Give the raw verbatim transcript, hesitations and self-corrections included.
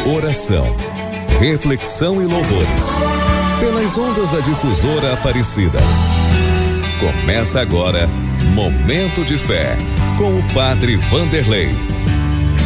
oração, reflexão e louvores, pelas ondas da Difusora Aparecida. Começa agora Momento de Fé, com o Padre Vanderlei.